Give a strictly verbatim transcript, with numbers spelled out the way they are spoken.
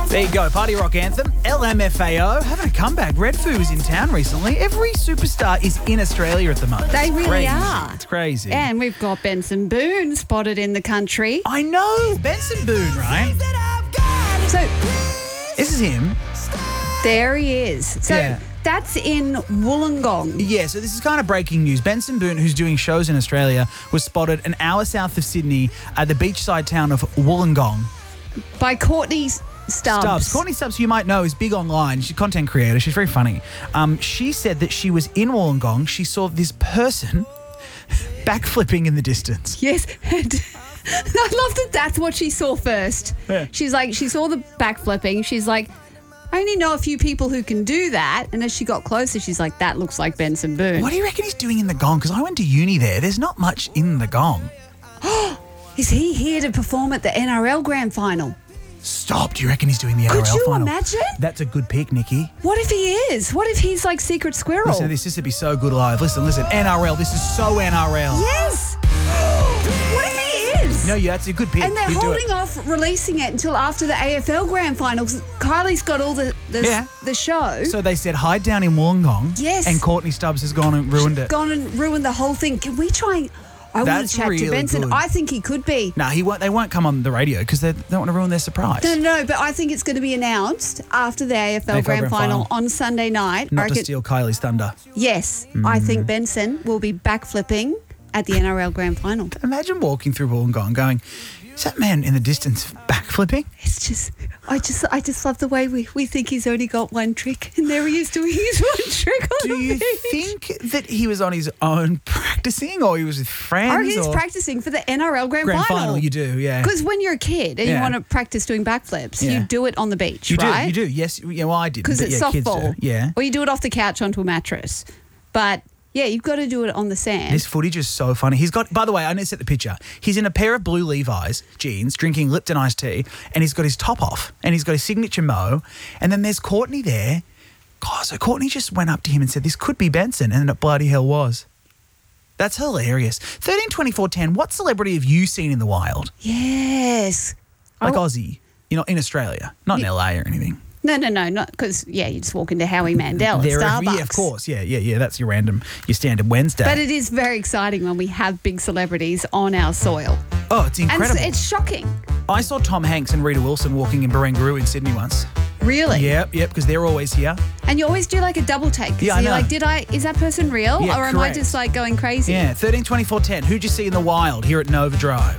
There you go, Party Rock Anthem, L M F A O, having a comeback. Redfoo was in town recently. Every superstar is in Australia at the moment. They It's really crazy. are. It's crazy. And we've got Benson Boone spotted in the country. I know, Benson Boone, right? So This is him. there he is. So Yeah. that's in Wollongong. Yeah, so this is kind of breaking news. Benson Boone, who's doing shows in Australia, was spotted an hour south of Sydney at the beachside town of Wollongong. By Courtney Stubbs. Stubbs. Courtney Stubbs, who you might know, is big online. She's a content creator. She's very funny. Um, she said that she was in Wollongong. She saw this person backflipping in the distance. Yes. And I love that that's what she saw first. Yeah. She's like, she saw the backflipping. She's like, I only know a few people who can do that. And as she got closer, she's like, that looks like Benson Boone. What do you reckon he's doing in the Gong? Because I went to uni there. There's not much in the Gong. Is he here to perform at the N R L Grand Final? Stop. Do you reckon he's doing the Could N R L you final? imagine? That's a good pick, Nikki. What if he is? What if he's like Secret Squirrel? Listen to this. This would be so good live. Listen, listen. N R L. This is so N R L. Yes. What if he is? No, yeah, that's a good pick. And they're You do holding it. off releasing it until after the A F L Grand Finals. Kylie's got all the the, Yeah. the show. So they said hide down in Wollongong. Yes. And Courtney Stubbs has gone and ruined it. Gone and ruined the whole thing. Can we try and... I want That's to chat really to Benson. good. I think he could be. No, he won't. They won't come on the radio because they don't want to ruin their surprise. No, no, no, but I think it's going to be announced after the A F L, A F L Grand, Grand Final, Final. on Sunday night. I Not to reckon- steal Kylie's thunder. Yes, I think Benson will be backflipping at the N R L Grand Final. Imagine walking through Wollongong going, is that man in the distance backflipping? It's just, I just, I just love the way we, we think he's only got one trick, and there he is doing his one trick on Do the you beach. think that he was on his own practicing or he was with friends? Or he's or practicing for the N R L Grand, Grand Final. Final, you do, yeah. Because when you're a kid and you Yeah. want to practice doing backflips, Yeah. you do it on the beach, You right? do, you do. Yes, yeah, well, I did. Because it's yeah, kids do. softball. Yeah. Or you do it off the couch onto a mattress. But yeah, you've got to do it on the sand. This footage is so funny. He's got, by the way, I need to set the picture. He's in a pair of blue Levi's jeans, drinking Lipton iced tea, and he's got his top off, and he's got his signature mo, and then there's Courtney there. God, so Courtney just went up to him and said, this could be Benson, and it bloody hell was. That's hilarious. thirteen twenty-four ten, what celebrity have you seen in the wild? Yes. Like Oh. Aussie, you know, in Australia, not in L A or anything. No, no, no, not because, yeah, you just walk into Howie Mandel at There- Starbucks. Yeah, of course. Yeah, yeah, yeah. That's your random, your standard Wednesday. But it is very exciting when we have big celebrities on our soil. oh, it's And incredible. it's, it's shocking. I saw Tom Hanks and Rita Wilson walking in Barangaroo in Sydney once. Really? Yep, yep, because they're always here. And you always do like a double take. 'Cause Yeah, I you're know. like, did I, is that person real? Yeah, or am I correct. just like going crazy? Yeah, thirteen twenty-four ten. Who'd you see in the wild here at Nova Drive?